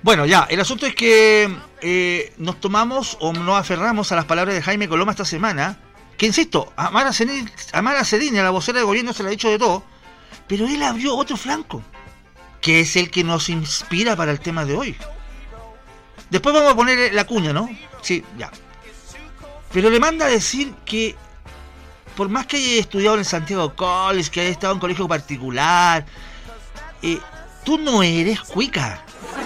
Bueno, ya, el asunto es que nos tomamos o nos aferramos a las palabras de Jaime Coloma esta semana, que insisto, a Mara Cedini, a la vocera del gobierno, se le ha dicho de todo, pero él abrió otro flanco, que es el que nos inspira para el tema de hoy. Después vamos a poner la cuña, ¿no? Sí, ya. Pero le manda a decir que por más que haya estudiado en Santiago College, que haya estado en colegio particular, tú no eres cuica.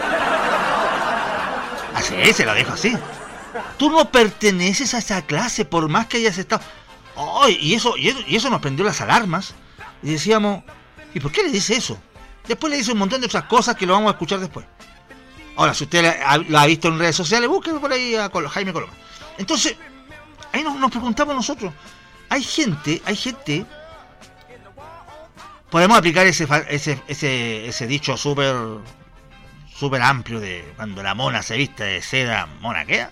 Así, se lo dejo así. Tú no perteneces a esa clase, por más que hayas estado... Oh, y eso nos prendió las alarmas. Y decíamos, ¿y por qué le dice eso? Después le dice un montón de otras cosas que lo vamos a escuchar después. Ahora, si usted lo ha visto en redes sociales, búsqueme por ahí a Jaime Coloma. Entonces, ahí nos preguntamos nosotros, hay gente, podemos aplicar ese dicho súper amplio de cuando la mona se viste de seda, mona queda.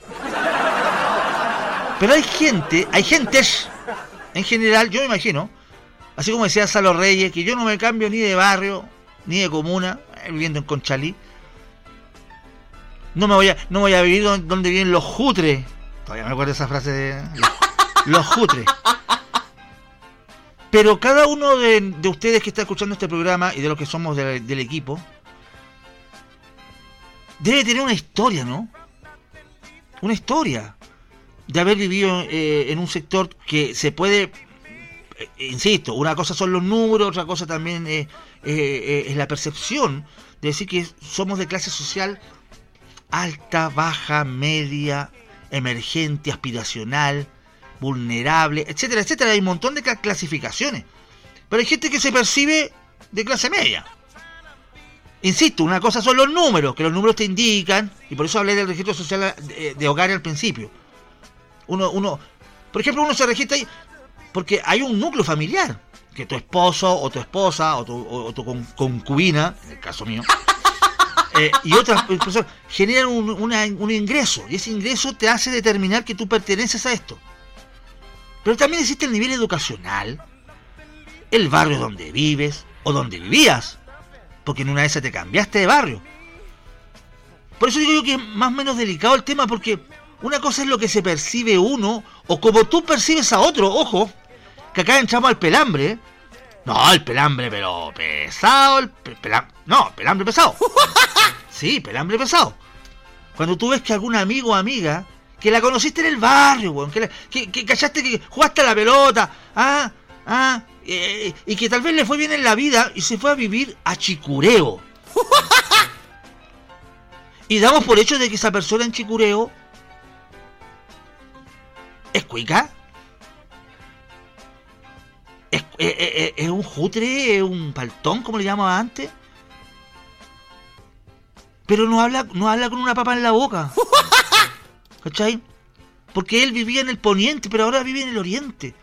Pero hay gentes, en general, yo me imagino, así como decía Salo Reyes, que yo no me cambio ni de barrio, ni de comuna, viviendo en Conchalí. No voy a vivir donde viven los jutres. Todavía me acuerdo esa frase de los jutres. Pero cada uno de ustedes que está escuchando este programa y de los que somos del equipo debe tener una historia, ¿no? Una historia de haber vivido en un sector que se puede, insisto, una cosa son los números, otra cosa también es la percepción de decir que somos de clase social alta, baja, media, emergente, aspiracional, vulnerable, etcétera, etcétera. Hay un montón de clasificaciones. Pero hay gente que se percibe de clase media. Insisto, una cosa son los números, que los números te indican, y por eso hablé del registro social de hogar al principio. Por ejemplo, uno se registra ahí porque hay un núcleo familiar, que tu esposo o tu esposa o tu concubina, en el caso mío, y otras personas generan un ingreso, y ese ingreso te hace determinar que tú perteneces a esto. Pero también existe el nivel educacional, el barrio donde vives o donde vivías, porque en una de esas te cambiaste de barrio. Por eso digo yo que es más o menos delicado el tema, porque una cosa es lo que se percibe uno o como tú percibes a otro. Ojo, que acá entramos al pelambre. No, el pelambre pero pesado, pelambre pesado. Sí, pelambre pesado. Cuando tú ves que algún amigo o amiga que la conociste en el barrio, weón, que cachaste que jugaste a la pelota, y que tal vez le fue bien en la vida y se fue a vivir a Chicureo. Y damos por hecho de que esa persona en Chicureo es cuica. Es un jutre, es un paltón, como le llamaba antes. Pero no habla con una papa en la boca. ¿Cachai? Porque él vivía en el poniente, pero ahora vive en el oriente.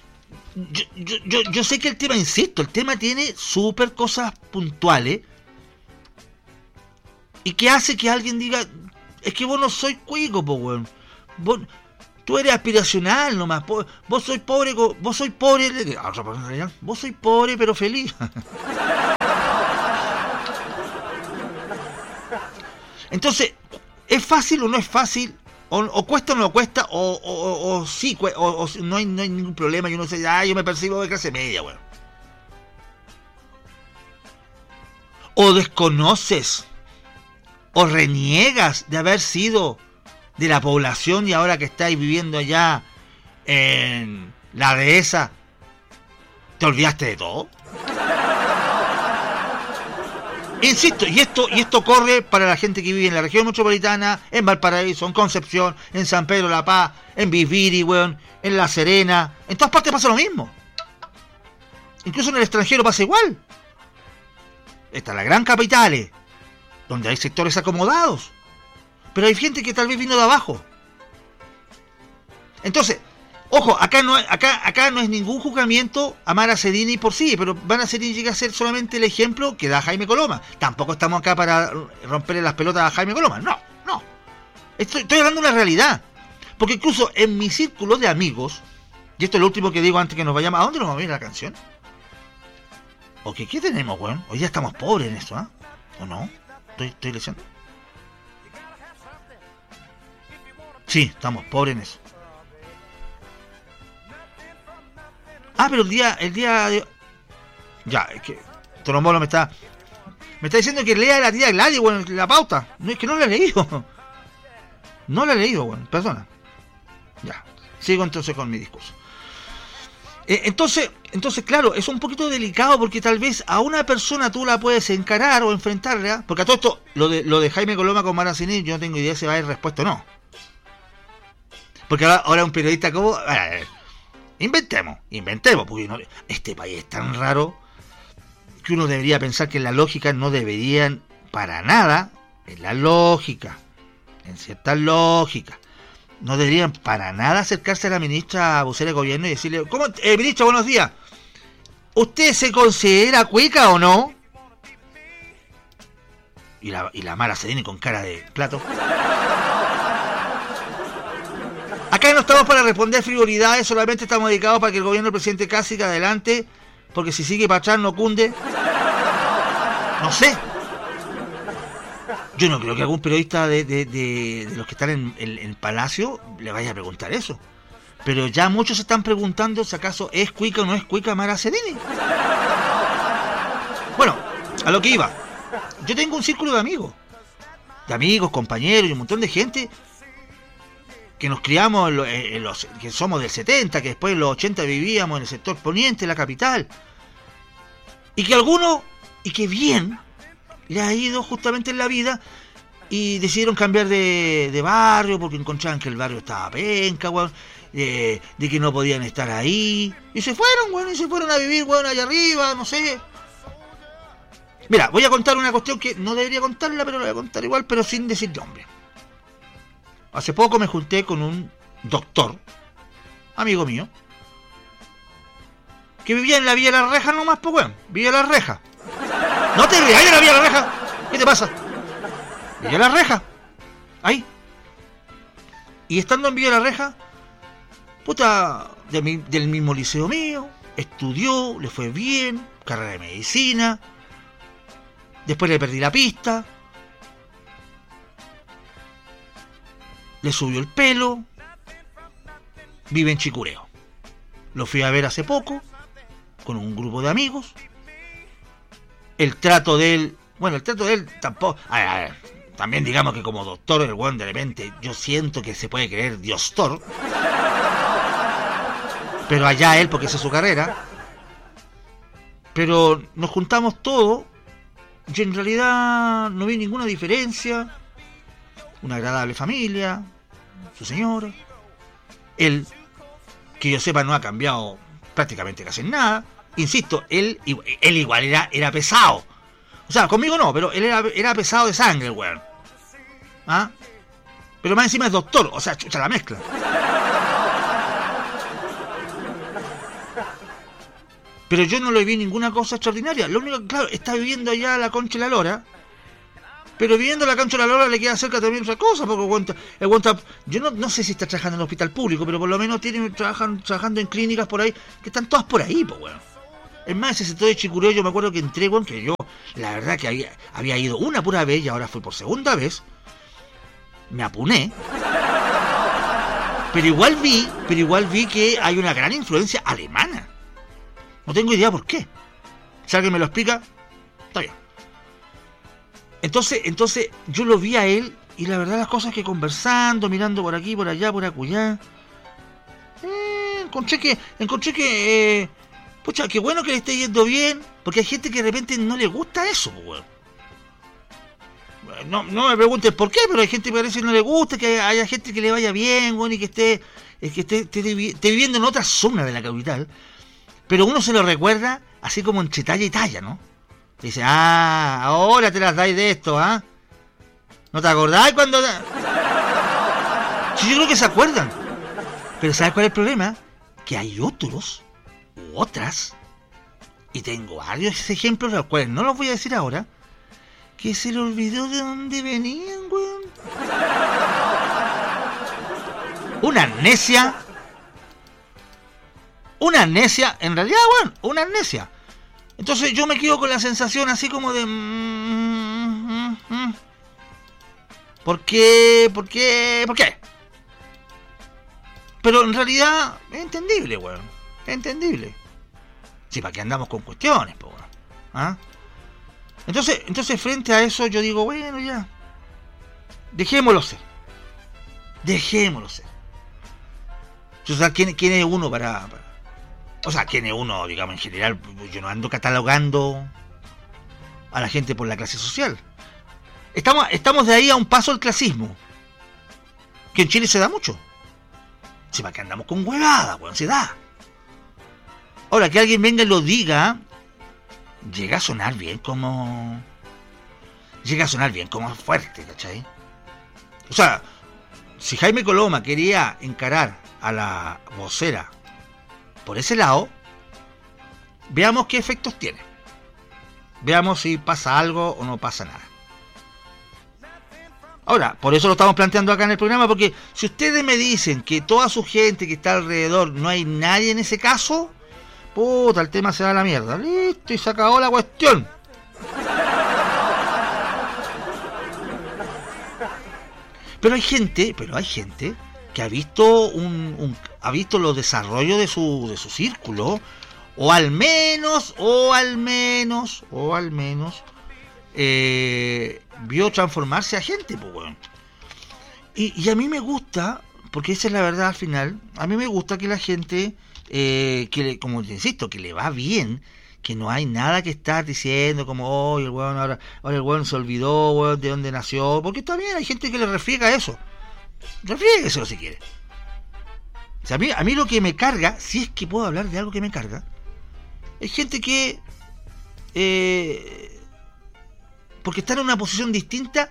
Yo sé que el tema, insisto, el tema tiene súper cosas puntuales. Y que hace que alguien diga, es que vos no sois cuico, po, weón. Tú eres aspiracional nomás. Vos sois pobre, vos sois pobre pero feliz. Entonces, ¿es fácil o no es fácil? O cuesta o no cuesta, o sí, o no hay ningún problema. Yo no sé, yo me percibo de clase media, weón. O desconoces, o reniegas de haber sido de la población y ahora que estáis viviendo allá en la dehesa, ¿te olvidaste de todo? Insisto, y esto corre para la gente que vive en la región metropolitana, en Valparaíso, en Concepción, en San Pedro La Paz, en Viviri, weón, en La Serena. En todas partes pasa lo mismo. Incluso en el extranjero pasa igual. Está la gran capital, donde hay sectores acomodados. Pero hay gente que tal vez vino de abajo. Entonces, ojo, acá no es ningún juzgamiento a Mara Cedini por sí, pero Mara Cedini llega a ser solamente el ejemplo que da Jaime Coloma. Tampoco estamos acá para romperle las pelotas a Jaime Coloma. No. Estoy hablando de una realidad. Porque incluso en mi círculo de amigos, y esto es lo último que digo antes que nos vayamos, ¿a dónde nos va a ir la canción? ¿O qué tenemos, weón? Hoy ya estamos pobres en esto, ¿eh? ¿O no? Estoy leyendo. ¿Qué? ¿Qué? ¿Qué? ¿Qué? ¿Qué? ¿Qué? ¿Qué? ¿Qué? ¿Qué? ¿Qué? ¿Qué? ¿Qué? ¿Qué? ¿Qué? ¿Qué? ¿Qué? ¿Qué? ¿Qué? Sí, estamos pobres en eso. Ah, pero el día de... Ya, es que Torombolo me está diciendo que lea la tía Gladys, bueno, la pauta. No, es que no la he leído. No la he leído, bueno, perdona. Ya, sigo entonces con mi discurso. Entonces, claro, es un poquito delicado porque tal vez a una persona tú la puedes encarar o enfrentarla, porque a todo esto, lo de Jaime Coloma con Maraciní, yo no tengo idea si va a haber respuesta o no. Porque ahora un periodista como... Inventemos, porque este país es tan raro que uno debería pensar que en la lógica no deberían para nada, en la lógica, en ciertas lógicas, no deberían para nada acercarse a la ministra vocera de gobierno y decirle, ¿cómo, ministra, buenos días? ¿Usted se considera cuica o no? Y la Mara Sedini con cara de plato. Acá no estamos para responder frivolidades, solamente estamos dedicados para que el gobierno del presidente Kast siga adelante, porque si sigue para atrás no cunde. No sé. Yo no creo que algún periodista de los que están en el Palacio le vaya a preguntar eso. Pero ya muchos se están preguntando si acaso es cuica o no es cuica Mara Sedini. Bueno, a lo que iba. Yo tengo un círculo de amigos, compañeros y un montón de gente que nos criamos que somos del 70, que después en los 80 vivíamos en el sector poniente de la capital, y que algunos, y que bien le ha ido justamente en la vida, y decidieron cambiar de barrio porque encontraban que el barrio estaba penca, weón, de que no podían estar ahí, y se fueron, weón, y se fueron a vivir, weón, allá arriba, no sé. Mira, voy a contar una cuestión que no debería contarla, pero la voy a contar igual, pero sin decir nombre. Hace poco me junté con un doctor, amigo mío, que vivía en la Villa La Reja nomás, pues weón, Villa La Reja. No te rías, ahí en la Villa La Reja. ¿Qué te pasa? Villa La Reja, ahí. Y estando en Villa La Reja, puta, del mismo liceo mío, estudió, le fue bien, carrera de medicina, después le perdí la pista, le subió el pelo, vive en Chicureo. Lo fui a ver hace poco, con un grupo de amigos. El trato de él tampoco... A ver, también digamos que como doctor, el weón de repente, yo siento que se puede creer Diostor. Pero allá él, porque esa es su carrera. Pero nos juntamos todos, y en realidad no vi ninguna diferencia. Una agradable familia, su señora. Él, que yo sepa, no ha cambiado prácticamente casi en nada. Insisto, él igual era pesado. O sea, conmigo no, pero él era pesado de sangre, weón. ¿Ah? Pero más encima es doctor, o sea, chucha la mezcla. Pero yo no le vi ninguna cosa extraordinaria. Lo único que, claro, está viviendo allá la Concha de la Lora. Pero viviendo la Concha de la Lora le queda cerca también otra cosa, porque yo no sé si está trabajando en el hospital público, pero por lo menos trabajando en clínicas por ahí, que están todas por ahí, pues weón. Es más, ese sector de Chicureo, yo me acuerdo que entré, weón, que yo, la verdad que había ido una pura vez y ahora fui por segunda vez. Me apuné. Pero igual vi que hay una gran influencia alemana. No tengo idea por qué. Si alguien me lo explica, está bien. Entonces yo lo vi a él y la verdad las cosas que conversando, mirando por aquí, por allá, por acullá, encontré que pucha, qué bueno que le esté yendo bien, porque hay gente que de repente no le gusta eso, weón. No me pregunten por qué, pero hay gente que parece que no le gusta, que haya gente que le vaya bien, weón, y que esté viviendo en otra zona de la capital, pero uno se lo recuerda así como entre talla y talla, ¿no? Dice, ahora te las dais de esto, ¿ah? ¿No te acordás cuando...? Sí, yo creo que se acuerdan. Pero ¿sabes cuál es el problema? Que hay otros, u otras, y tengo varios ejemplos, los cuales no los voy a decir ahora, que se le olvidó de dónde venían, weón. Una amnesia, en realidad, weón, una amnesia. Entonces yo me quedo con la sensación así como de... ¿Por qué? pero en realidad es entendible, weón. Es entendible. Sí, ¿para qué andamos con cuestiones, po, weón? ¿Ah? Entonces, frente a eso, yo digo, bueno, ya. Dejémoslo ser. O sea, ¿quién es uno para... O sea, ¿quién es uno, digamos, en general? Yo no ando catalogando a la gente por la clase social. Estamos de ahí a un paso al clasismo. Que en Chile se da mucho. Si para que andamos con huevada, weón, se da. Ahora, que alguien venga y lo diga, llega a sonar bien como fuerte, ¿cachai? O sea, si Jaime Coloma quería encarar a la vocera por ese lado, veamos qué efectos tiene. Veamos si pasa algo o no pasa nada. Ahora, por eso lo estamos planteando acá en el programa, porque si ustedes me dicen que toda su gente que está alrededor, no hay nadie en ese caso, puta, el tema se va a la mierda. Listo, y se acabó la cuestión. Pero hay gente que ha visto ha visto los desarrollos de su círculo, o al menos vio transformarse a gente, pues, weón. Y a mí me gusta, porque esa es la verdad al final, a mí me gusta que la gente, como te insisto, que le va bien, que no hay nada que estar diciendo como, oh, el weón ahora el weón se olvidó, weón, de dónde nació, porque también hay gente que le refriega eso. Refriégueselo si quiere. O sea, a mí lo que me carga, si es que puedo hablar de algo que me carga, es gente que porque está en una posición distinta,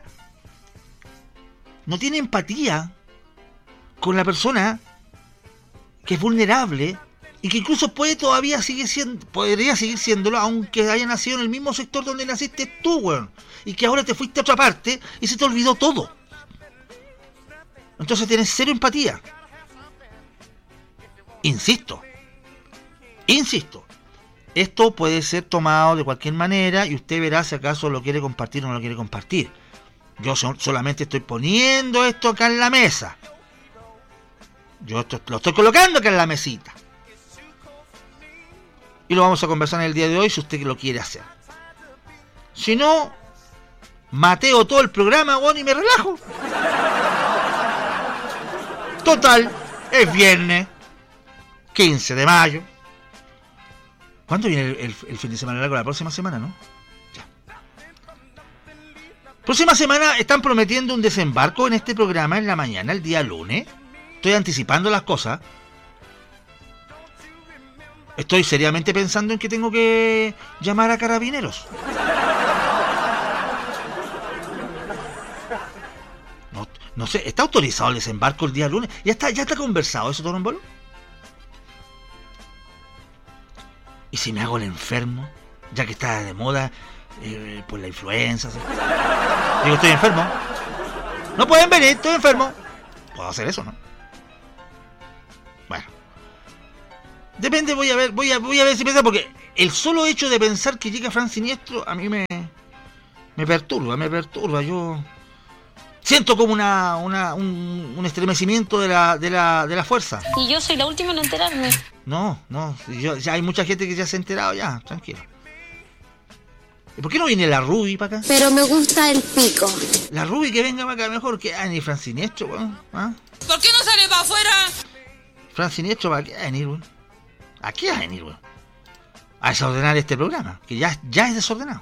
no tiene empatía con la persona que es vulnerable y que incluso podría seguir siéndolo, aunque haya nacido en el mismo sector donde naciste tú, weón, y que ahora te fuiste a otra parte y se te olvidó todo. Entonces tienes cero empatía. Insisto, esto puede ser tomado de cualquier manera y usted verá si acaso lo quiere compartir o no lo quiere compartir. Yo solamente estoy poniendo esto acá en la mesa. Yo lo estoy colocando acá en la mesita. Y lo vamos a conversar en el día de hoy si usted lo quiere hacer. Si no, mateo todo el programa, bueno, y me relajo. Total, es viernes 15 de mayo. ¿Cuándo viene el fin de semana largo? La próxima semana, ¿no? Ya. Próxima semana están prometiendo un desembarco en este programa en la mañana, el día lunes. Estoy anticipando las cosas. Estoy seriamente pensando en que tengo que llamar a Carabineros. No sé, ¿está autorizado el desembarco el día lunes? ¿Ya está conversado eso, Torombolo? ¿Y si me hago el enfermo? Ya que está de moda por la influenza. ¿Sí? Digo, estoy enfermo. No pueden venir, estoy enfermo. Puedo hacer eso, ¿no? Bueno. Depende, voy a ver si piensa, porque el solo hecho de pensar que llega Fran Siniestro a mí me perturba. Yo siento como un estremecimiento de la fuerza. Y yo soy la última en enterarme. No, ya hay mucha gente que ya se ha enterado, ya, tranquilo. ¿Y por qué no viene la Ruby para acá? Pero me gusta el pico. La Ruby que venga para acá mejor que ni Fran Siniestro, weón. ¿Ah? ¿Por qué no sale para afuera? Fran Siniestro, ¿para qué va a venir, weón? ¿A qué va a venir, weón? A desordenar este programa, que ya es desordenado.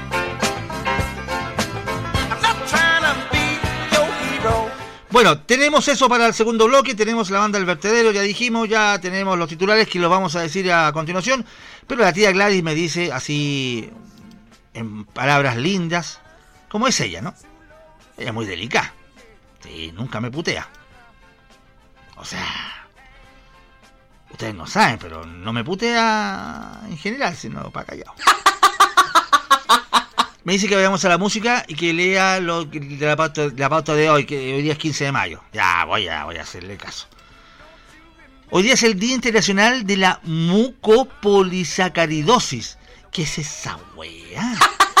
Bueno, tenemos eso para el segundo bloque, tenemos la banda del vertedero, ya dijimos, ya tenemos los titulares que los vamos a decir a continuación, pero la tía Gladys me dice así, en palabras lindas, como es ella, ¿no? Ella es muy delicada, sí, nunca me putea. O sea, ustedes no saben, pero no me putea en general, sino para callado. Me dice que vayamos a la música y que lea lo de la pauta de hoy, que hoy día es 15 de mayo. Ya, voy a hacerle caso. Hoy día es el Día Internacional de la Mucopolisacaridosis. ¿Qué es esa weá?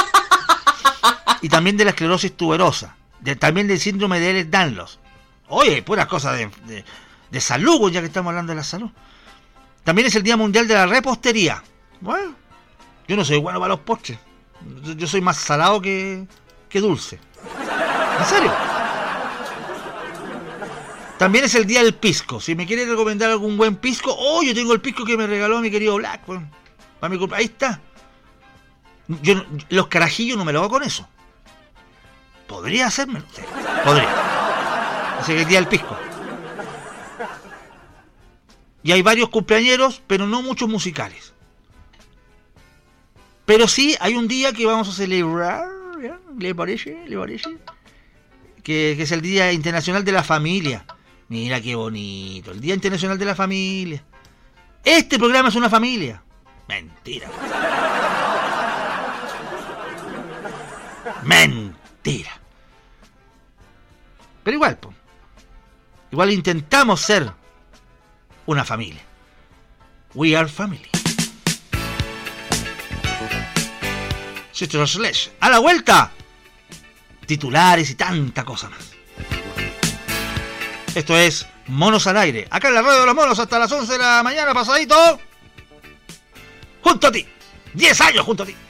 Y también de la esclerosis tuberosa. También del síndrome de Ehlers-Danlos. Oye, puras cosas de de salud, ya que estamos hablando de la salud. También es el Día Mundial de la Repostería. Bueno, yo no soy bueno para los postres. Yo soy más salado que dulce. ¿En serio? También es el Día del Pisco. Si me quiere recomendar algún buen pisco, yo tengo el pisco que me regaló mi querido Black. Bueno, para mi ahí está. Los carajillos no me lo hago con eso. Podría hacérmelo. Sí, podría. Así que el Día del Pisco. Y hay varios cumpleañeros, pero no muchos musicales. Pero sí, hay un día que vamos a celebrar, ¿ya? ¿Le parece? Que es el Día Internacional de la Familia. Mira qué bonito, el Día Internacional de la Familia. Este programa es una familia. Mentira. Mentira. Pero igual, igual intentamos ser una familia. We are family. Sister Slash. A la vuelta, titulares y tanta cosa más. Esto es Monos al Aire. Acá en la radio de los monos hasta las 11 de la mañana pasadito. Junto a ti. 10 años junto a ti.